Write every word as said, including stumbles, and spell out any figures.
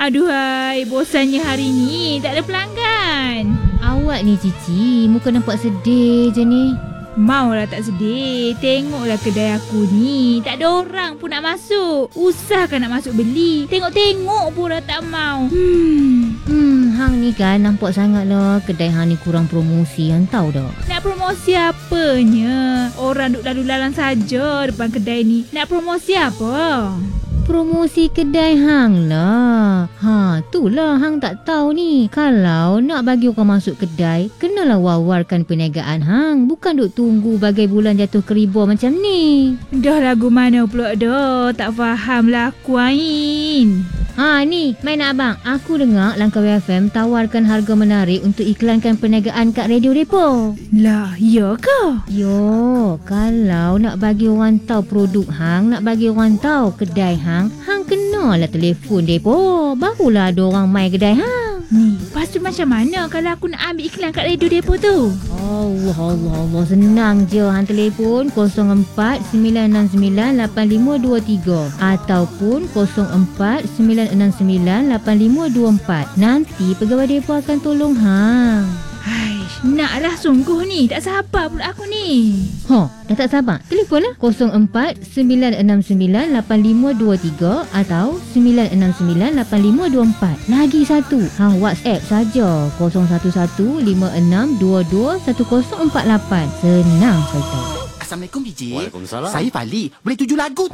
Aduhai, bosannya hari ni. Tak ada pelanggan. Awak ni Cici, muka nampak sedih je ni. Maulah tak sedih. Tengoklah kedai aku ni. Tak ada orang pun nak masuk. Usahkan nak masuk beli. Tengok-tengok pun dah tak mau. Hmm. Hmm, hang ni kan nampak sangat lah kedai hang ni kurang promosi, hang tahu tak? Nak promosi apanya? Orang duk lalu lalang saja depan kedai ni. Nak promosi apa? Promosi kedai hang lah. Ha, itulah hang tak tahu ni. Kalau nak bagi orang masuk kedai, kenalah wawarkan perniagaan hang. Bukan duk tunggu bagai bulan jatuh ke ribuan macam ni. Dah lagu mana pula dah. Tak faham lah aku Ain. Ha ni, main abang. Aku dengar Langkawi F M tawarkan harga menarik untuk iklankan perniagaan kat radio depo. Lah, ya ke? Yo, kalau nak bagi orang tahu produk hang, nak bagi orang tahu kedai hang, hang kenalah telefon depo. Barulah ada orang mai kedai hang. Ni, lepas tu macam mana kalau aku nak ambil iklan kat radio depo tu? Allah, Allah, Allah. Senang je. Hang telefon kosong empat sembilan enam sembilan lapan lima dua tiga ataupun kosong empat sembilan enam sembilan lapan lima dua empat. Nanti pegawai depo akan tolong hang. Haish, naklah sungguh ni. Tak sabar pula aku ni. Ha, dah tak sabar? Telefonlah kosong empat sembilan enam sembilan lapan lima dua tiga atau sembilan enam sembilan lapan lima dua empat. Lagi satu, hang WhatsApp saja kosong satu satu lima enam dua dua satu kosong empat lapan. Senang saja. Assalamualaikum D J. Waalaikumsalam. Saya Fali. Boleh tuju lagu